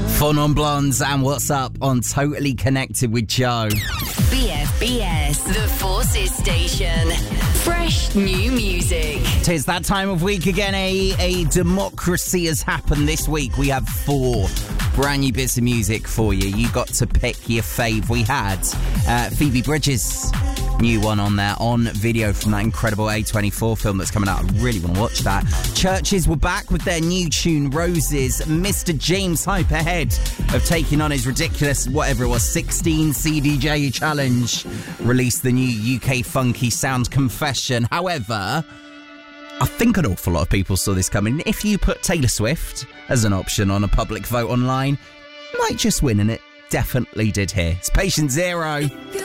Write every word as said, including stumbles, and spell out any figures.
Four Non-Blondes and What's Up on Totally Connected with Joe. B F B S, the Forces Station. Fresh new music. Tis that time of week again. A, a democracy has happened this week. We have four brand new bits of music for you. You got to pick your fave. We had uh, Phoebe Bridges' new one on there on video from that incredible A twenty-four film that's coming out. I really want to watch that. Churches were back with their new tune Roses. Mister James Hype ahead of taking on his ridiculous, whatever it was, sixteen C D J challenge. Released the new U K funky sound Confession. However, I think an awful lot of people saw this coming. If you put Taylor Swift as an option on a public vote online, might just win, and it definitely did here. It's Patient Zero.